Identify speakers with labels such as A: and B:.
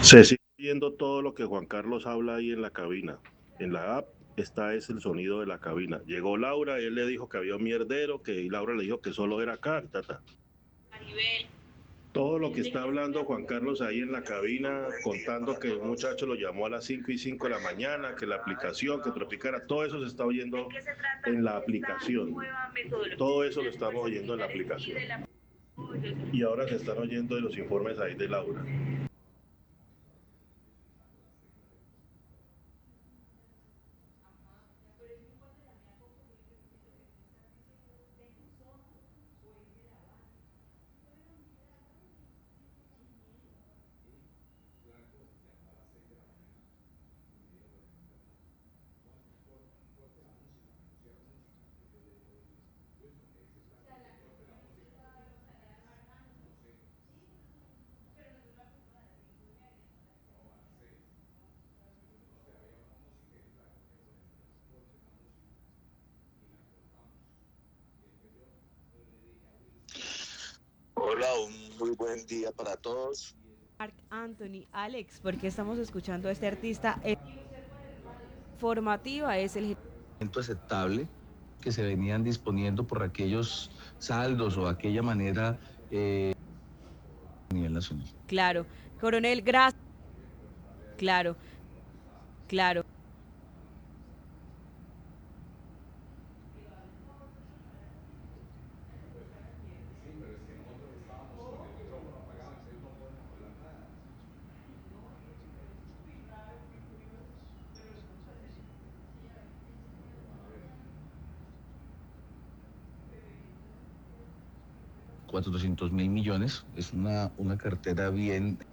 A: Se sigue viendo todo lo que Juan Carlos habla ahí en la cabina. En la app está es el sonido de la cabina. Llegó Laura, él le dijo que había un mierdero, que y Laura le dijo que solo era acá. Tata. Todo lo que está hablando Juan Carlos ahí en la cabina, contando que un muchacho lo llamó a las 5:05 de la mañana, que la aplicación, que tropicara, todo eso se está oyendo en la aplicación. Todo eso lo estamos oyendo en la aplicación. Y ahora se están oyendo de los informes ahí de Laura.
B: Hola, un muy buen día para todos.
C: Marc Anthony, Alex, porque estamos escuchando a este artista formativa, es el
D: Aceptable que se venían disponiendo por aquellos saldos o aquella manera a nivel nacional.
C: claro. Coronel, gracias. Claro, claro.
D: 400.000 millones es una cartera bien